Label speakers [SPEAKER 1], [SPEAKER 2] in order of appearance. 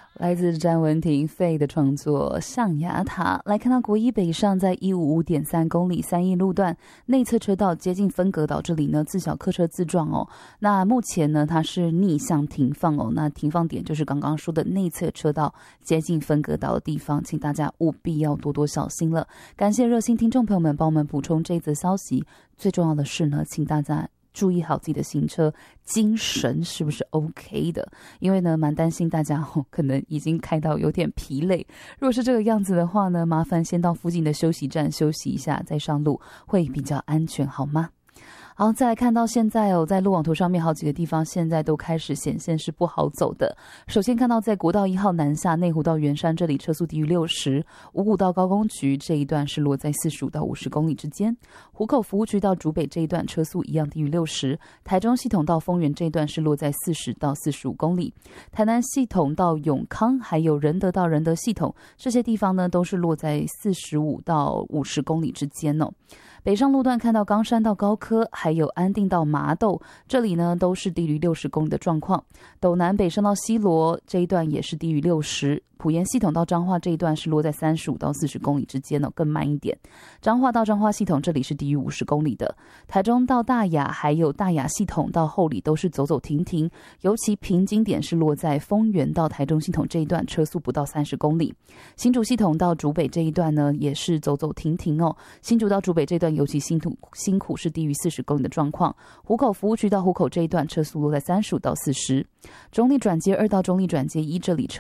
[SPEAKER 1] 来自詹文婷费的创作《象牙塔》。来看到国一北上在155.3公里3义路段内侧车道接近分隔岛这里呢，自小客车自撞哦。那目前呢，它是逆向停放哦。那停放点就是刚刚说的内侧车道接近分隔岛的地方，请大家务必要多多小心了。感谢热心听众朋友们帮我们补充这一则消息。最重要的是呢，请大家注意好自己的行车精神是不是 OK 的，因为呢蛮担心大家可能已经开到有点疲累，如果是这个样子的话呢，麻烦先到附近的休息站休息一下再上路会比较安全，好吗？好，再来看到现在哦，在路网图上面好几个地方现在都开始显现是不好走的。首先看到在国道1号南下内湖到圆山这里车速低于60，五股到高工局这一段是落在45到50公里之间，湖口服务区到竹北这一段车速一样低于60，台中系统到丰原这一段是落在40到45公里，台南系统到永康还有仁德到仁德系统这些地方呢都是落在45到50公里之间哦。北上路段看到冈山到高科还有安定到麻豆这里呢都是低于60公里的状况，斗南北上到西螺这一段也是低于60，埔盐系统到彰化这一段是落在35到40公里之间哦，更慢一点。彰化到彰化系统这里是低于50公里的，台中到大雅还有大雅系统到后里都是走走停停，尤其瓶颈点是落在丰原到台中系统这一段车速不到30公里，新竹系统到竹北这一段呢也是走走停停哦，新竹到竹北这一段尤其辛苦是低于40公里的状况，湖口服务区到湖口这一段车速落在35到40，中立转接2到中立转接1这里车